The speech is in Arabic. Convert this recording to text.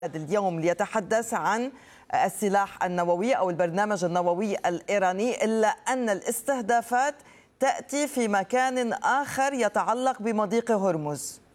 اليوم ليتحدث عن السلاح النووي أو البرنامج النووي الإيراني، إلا أن الاستهدافات تأتي في مكان آخر يتعلق بمضيق هرمز.